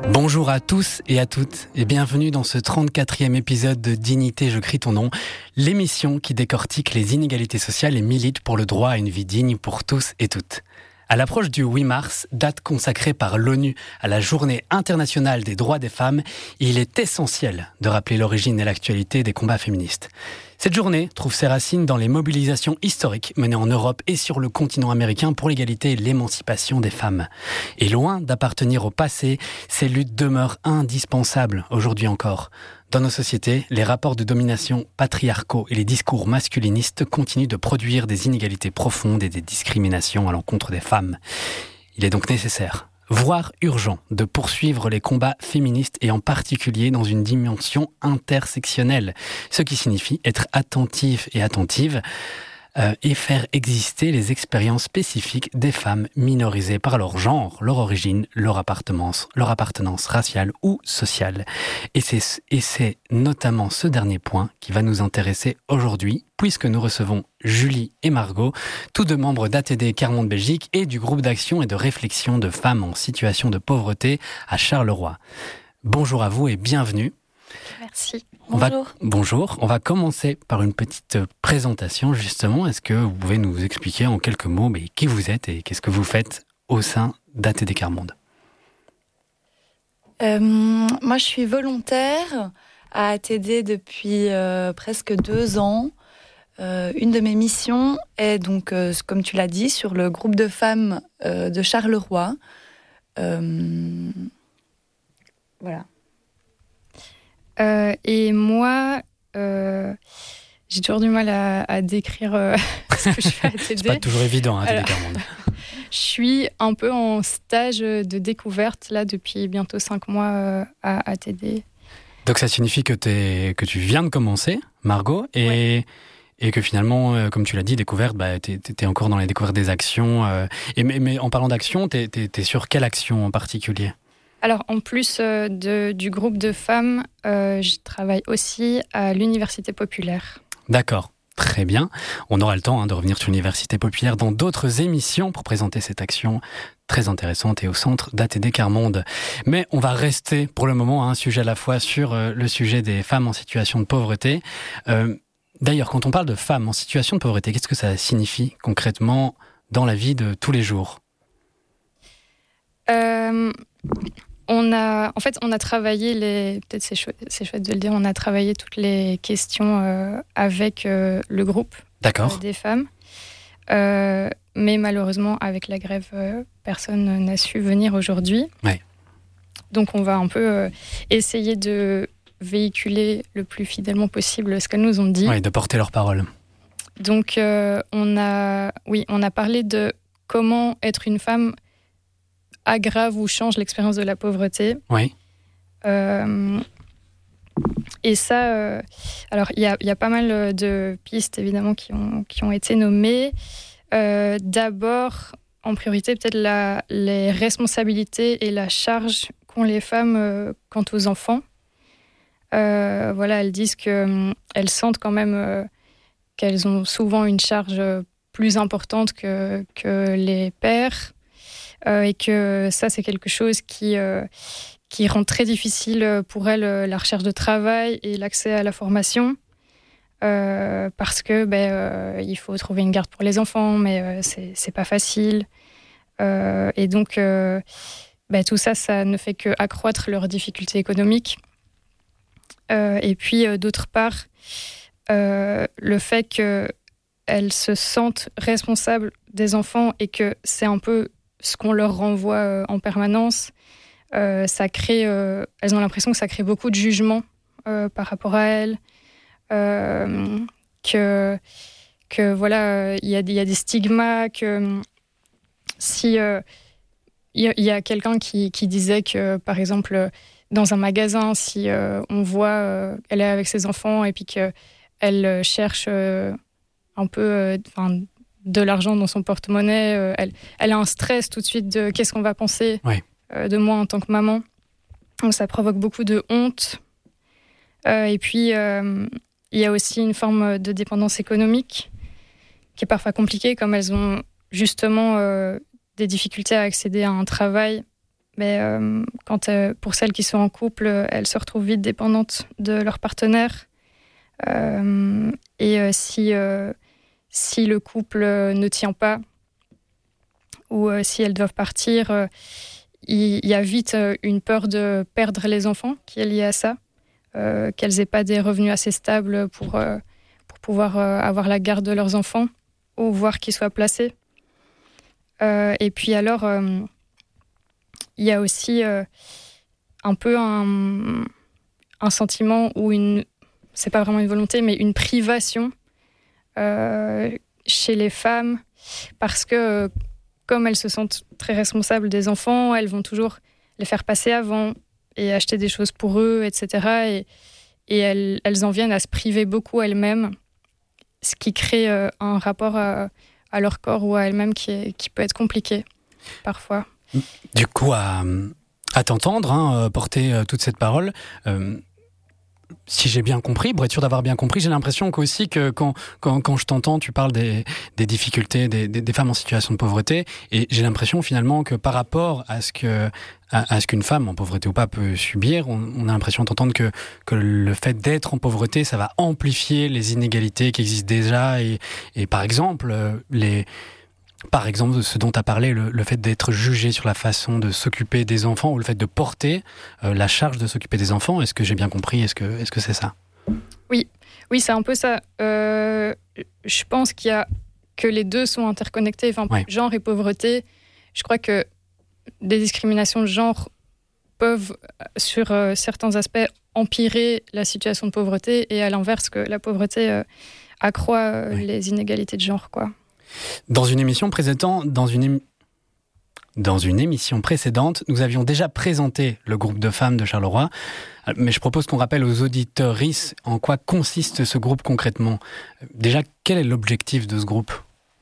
Bonjour à tous et à toutes et bienvenue dans ce 34e épisode de Dignité, je crie ton nom, l'émission qui décortique les inégalités sociales et milite pour le droit à une vie digne pour tous et toutes. À l'approche du 8 mars, date consacrée par l'ONU à la Journée internationale des droits des femmes, il est essentiel de rappeler l'origine et l'actualité des combats féministes. Cette journée trouve ses racines dans les mobilisations historiques menées en Europe et sur le continent américain pour l'égalité et l'émancipation des femmes. Et loin d'appartenir au passé, ces luttes demeurent indispensables aujourd'hui encore. Dans nos sociétés, les rapports de domination patriarcaux et les discours masculinistes continuent de produire des inégalités profondes et des discriminations à l'encontre des femmes. Il est donc nécessaire, voire urgent, de poursuivre les combats féministes et en particulier dans une dimension intersectionnelle, ce qui signifie être attentif et attentive et faire exister les expériences spécifiques des femmes minorisées par leur genre, leur origine, leur appartenance raciale ou sociale. Et c'est notamment ce dernier point qui va nous intéresser aujourd'hui, puisque nous recevons Julie et Margot, tous deux membres d'ATD Carmonde Belgique et du groupe d'action et de réflexion de femmes en situation de pauvreté à Charleroi. Bonjour à vous et bienvenue. Merci. Bonjour. On va commencer par une petite présentation, justement. Est-ce que vous pouvez nous expliquer en quelques mots qui vous êtes et qu'est-ce que vous faites au sein d'ATD Carmonde ? Moi, je suis volontaire à ATD depuis presque 2 ans. Une de mes missions est donc, comme tu l'as dit, sur le groupe de femmes de Charleroi. Voilà. Et moi, j'ai toujours du mal à décrire ce que je fais à ATD. C'est pas toujours évident, ATD Carmonde. Je suis un peu en stage de découverte là depuis bientôt 5 mois à ATD. Donc ça signifie que tu viens de commencer, Margot, et que finalement, comme tu l'as dit, découverte, t'es encore dans les découvertes des actions. Mais en parlant d'action, t'es sur quelle action en particulier ? Alors, en plus du groupe de femmes, je travaille aussi à l'Université populaire. D'accord, très bien. On aura le temps de revenir sur l'Université populaire dans d'autres émissions pour présenter cette action très intéressante et au centre d'ATD Carmonde. Mais on va rester pour le moment à un sujet à la fois sur le sujet des femmes en situation de pauvreté. D'ailleurs, quand on parle de femmes en situation de pauvreté, qu'est-ce que ça signifie concrètement dans la vie de tous les jours ? On a travaillé peut-être c'est chouette de le dire, on a travaillé toutes les questions avec le groupe des femmes. Mais malheureusement, avec la grève, personne n'a su venir aujourd'hui. Ouais. Donc on va un peu essayer de véhiculer le plus fidèlement possible ce qu'elles nous ont dit. Oui, de porter leur parole. Donc on a parlé de comment être une femme aggrave ou change l'expérience de la pauvreté. Oui. Et ça, alors il y a pas mal de pistes évidemment qui ont été nommées. D'abord, en priorité, peut-être les responsabilités et la charge qu'ont les femmes quant aux enfants. Elles disent qu'elles sentent quand même qu'elles ont souvent une charge plus importante que les pères. Et que ça, c'est quelque chose qui rend très difficile pour elles la recherche de travail et l'accès à la formation. Parce que il faut trouver une garde pour les enfants, mais c'est pas facile. Et donc, tout ça ne fait qu'accroître leurs difficultés économiques. Et puis, d'autre part, le fait qu'elles se sentent responsables des enfants et que c'est un peu ce qu'on leur renvoie en permanence, ça crée, elles ont l'impression que ça crée beaucoup de jugements par rapport à elles, que voilà, il y a des stigmas, que si il y a quelqu'un qui disait que par exemple dans un magasin, si on voit elle est avec ses enfants et puis qu'elle cherche un peu de l'argent dans son porte-monnaie, elle a un stress tout de suite de qu'est-ce qu'on va penser de moi en tant que maman. Donc ça provoque beaucoup de honte. Et puis il y a aussi une forme de dépendance économique qui est parfois compliquée, comme elles ont justement des difficultés à accéder à un travail. mais pour celles qui sont en couple, elles se retrouvent vite dépendantes de leur partenaire. Si le couple ne tient pas ou si elles doivent partir, il y a vite une peur de perdre les enfants qui est liée à ça, qu'elles n'aient pas des revenus assez stables pour pouvoir avoir la garde de leurs enfants ou voir qu'ils soient placés. Et puis alors, il y a aussi un peu un sentiment ou c'est pas vraiment une volonté, mais une privation chez les femmes, parce que comme elles se sentent très responsables des enfants, elles vont toujours les faire passer avant et acheter des choses pour eux, etc. Et elles en viennent à se priver beaucoup elles-mêmes, ce qui crée un rapport à leur corps ou à elles-mêmes qui peut être compliqué parfois. Du coup, à t'entendre, porter toute cette parole, si j'ai bien compris, pour être sûr d'avoir bien compris, j'ai l'impression qu'aussi que quand je t'entends, tu parles des difficultés des femmes en situation de pauvreté, et j'ai l'impression finalement que par rapport à ce qu'une femme, en pauvreté ou pas, peut subir, on a l'impression d'entendre que le fait d'être en pauvreté, ça va amplifier les inégalités qui existent déjà, et par exemple, ce dont tu as parlé, le fait d'être jugé sur la façon de s'occuper des enfants ou le fait de porter la charge de s'occuper des enfants. Est-ce que j'ai bien compris ? Est-ce que c'est ça ? Oui, c'est un peu ça. Je pense que les deux sont interconnectés. Enfin, genre et pauvreté, je crois que des discriminations de genre peuvent, sur certains aspects, empirer la situation de pauvreté, et à l'inverse, que la pauvreté accroît les inégalités de genre, quoi. Dans une émission précédente, nous avions déjà présenté le groupe de femmes de Charleroi, mais je propose qu'on rappelle aux auditrices en quoi consiste ce groupe concrètement. Déjà, quel est l'objectif de ce groupe ?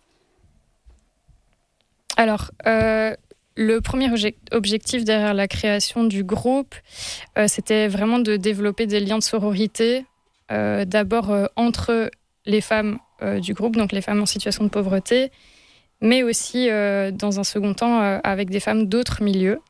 Alors, le premier objectif derrière la création du groupe, c'était vraiment de développer des liens de sororité, d'abord entre les femmes du groupe, donc les femmes en situation de pauvreté, mais aussi, dans un second temps, avec des femmes d'autres milieux.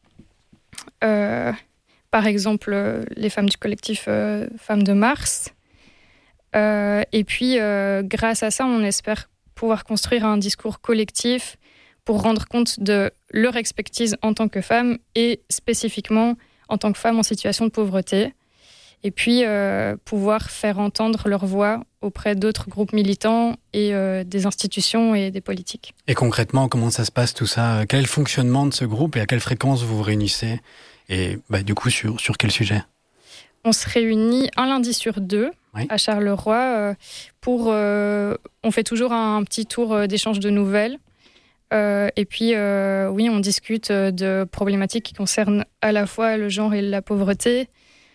Par exemple, les femmes du collectif Femmes de Mars. Et puis, grâce à ça, on espère pouvoir construire un discours collectif pour rendre compte de leur expertise en tant que femmes et spécifiquement en tant que femmes en situation de pauvreté. Et puis pouvoir faire entendre leur voix auprès d'autres groupes militants et des institutions et des politiques. Et concrètement, comment ça se passe tout ça ? Quel est le fonctionnement de ce groupe et à quelle fréquence vous vous réunissez ? Et du coup, sur quel sujet ? On se réunit un lundi sur 2 à Charleroi. On fait toujours un petit tour d'échange de nouvelles. Et puis, on discute de problématiques qui concernent à la fois le genre et la pauvreté,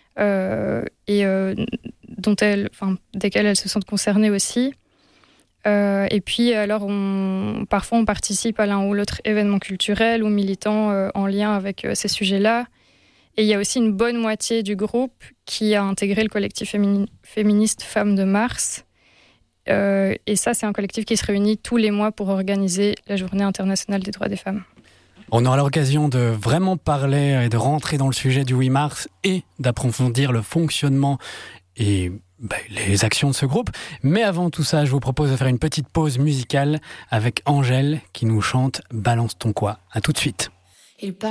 desquelles elles se sentent concernées aussi. Et puis alors parfois on participe à l'un ou l'autre événement culturel ou militant en lien avec ces sujets-là. Et il y a aussi une bonne moitié du groupe qui a intégré le collectif féministe Femmes de Mars. Et ça, c'est un collectif qui se réunit tous les mois pour organiser la Journée internationale des droits des femmes. On aura l'occasion de vraiment parler et de rentrer dans le sujet du 8 mars et d'approfondir le fonctionnement et les actions de ce groupe. Mais avant tout ça, je vous propose de faire une petite pause musicale avec Angèle qui nous chante « Balance ton quoi ». À tout de suite.